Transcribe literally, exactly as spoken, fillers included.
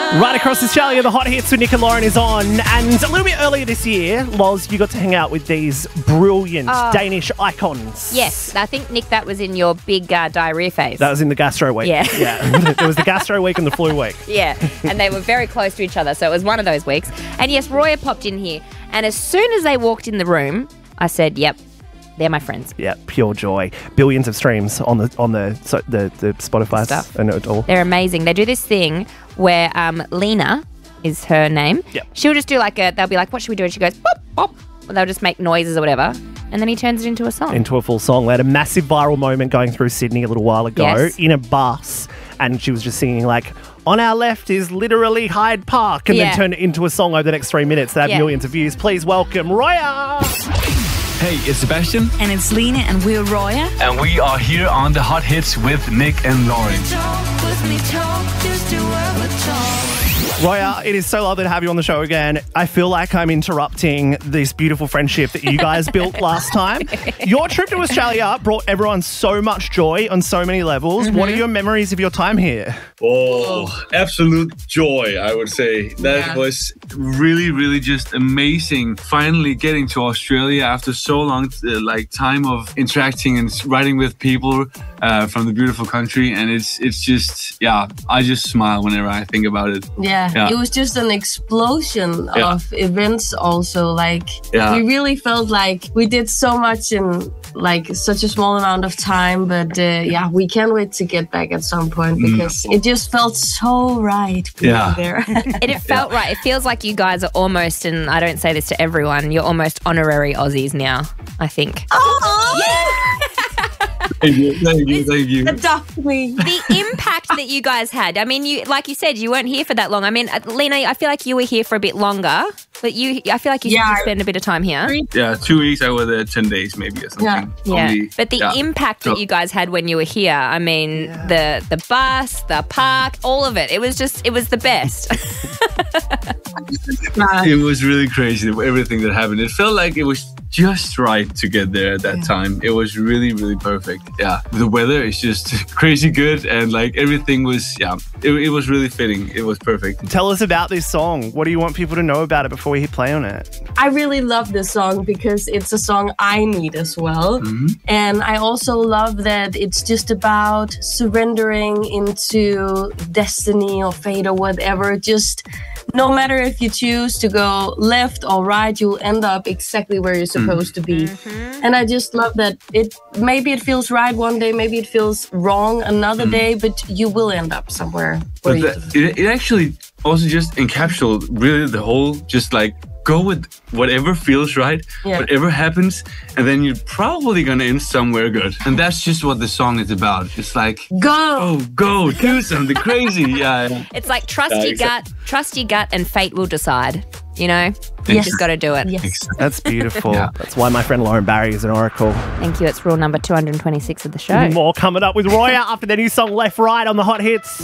Right across Australia, the Hot Hits with Nick and Lauren is on. And a little bit earlier this year, Loz, you got to hang out with these brilliant Oh. Danish icons. Yes, I think, Nick, that was in your big uh, diarrhea phase. That was in the gastro week. Yeah. yeah. There was the gastro week and the flu week. Yeah, and they were very close to each other, so it was one of those weeks. And yes, Roya popped in here, and as soon as they walked in the room, I said, yep, they're my friends. Yeah, pure joy. Billions of streams on the on the so the, the Spotify Stuff. and it all. They're amazing. They do this thing where um, Lena is her name. Yep. She'll just do like a, they'll be like, what should we do? And she goes, pop, pop. Or they'll just make noises or whatever. And then he turns it into a song. Into a full song. They had a massive viral moment going through Sydney a little while ago Yes. in a bus, and she was just singing like, on our left is literally Hyde Park, and Yeah. then turned it into a song over the next three minutes that had Yeah. millions of views. Please welcome Roya. Hey, it's Sebastian, And it's Lena and we're Roya. and we are here on the Hot Hits with Nick and Lauren. Roya, it is so lovely to have you on the show again. I feel like I'm interrupting this beautiful friendship that you guys built last time. Your trip to Australia brought everyone so much joy on so many levels. Mm-hmm. What are your memories of your time here? Oh, absolute joy, I would say. That Yeah. was really, really just amazing. Finally getting to Australia after so long, uh, like time of interacting and riding with people uh, from the beautiful country. And it's it's just, yeah, I just smile whenever I think about it. Yeah, Yeah. it was just an explosion Yeah. of events also. Like, Yeah. we really felt like we did so much in like such a small amount of time. But uh, yeah, we can't wait to get back at some point because it just felt so right being Yeah. there. It, it felt right. It feels like you guys are almost, and I don't say this to everyone, you're almost honorary Aussies now, I think. Thank you, thank you, thank you. Adopt me. The impact that you guys had. I mean, you like you said, you weren't here for that long. I mean, uh, Lena, I feel like you were here for a bit longer, but you, I feel like you Yeah. should spend a bit of time here. Yeah, two weeks, I was there ten days maybe or something. Yeah. Yeah, Only- but the yeah. impact that So- you guys had when you were here, I mean, the the bus, the park, all of it. It was just, it was the best. It was really crazy, everything that happened. It felt like it was just right to get there at that time. It was really, really perfect. Yeah. The weather is just crazy good, and like everything was, yeah, it, it was really fitting. It was perfect. Tell us about this song. What do you want people to know about it before we hit play on it? I really love this song because it's a song I need as well. And I also love that it's just about surrendering into destiny or fate or whatever. Just no matter if you choose to go left or right, you'll end up exactly where you're supposed to be. And I just love that it maybe it feels right one day, maybe it feels wrong another day, but you will end up somewhere where But you the, it, it actually also just encapsulated really the whole, just like go with whatever feels right, Yeah. whatever happens, and then you're probably gonna end somewhere good. And that's just what the song is about. It's like, go. oh, go do something crazy. Yeah, yeah. It's like trust Yeah, your exactly. gut, trust your gut, and fate will decide. You know, you Yes. just got to do it. Yes. That's beautiful. Yeah. That's why my friend Lauren Barry is an oracle. Thank you. It's rule number two hundred twenty-six of the show. More coming up with Roya after their new song Left Right on the Hot Hits.